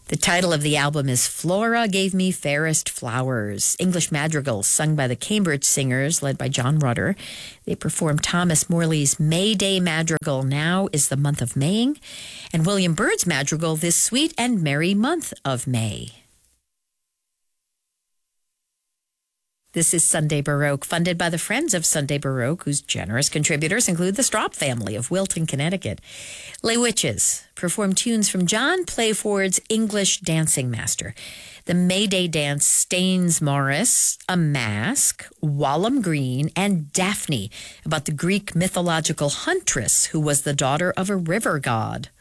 The title of the album is Flora Gave Me Fairest Flowers. English madrigals sung by the Cambridge Singers, led by John Rutter. They performed Thomas Morley's May Day Madrigal, Now is the Month of Maying, and William Byrd's madrigal, This Sweet and Merry Month of May. This is Sunday Baroque, funded by the Friends of Sunday Baroque, whose generous contributors include the Strop family of Wilton, Connecticut. Les Witches perform tunes from John Playford's English Dancing Master, the May Day Dance, Staines Morris, A Mask, Walham Green, and Daphne, about the Greek mythological huntress who was the daughter of a river god.